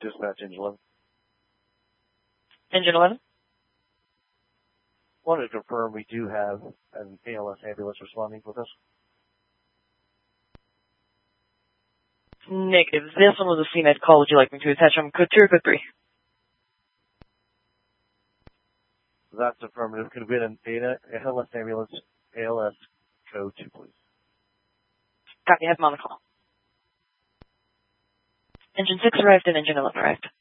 Dispatch Engine 11. Engine 11? Wanted to confirm we do have an ALS ambulance responding with us. Negative. This one was a CNET call. Would you like me to attach them code 2 or code 3? That's affirmative. Could we get an ALS ambulance, ALS code 2, please? Copy. Have them on the call. Engine 6 arrived and Engine 11 arrived.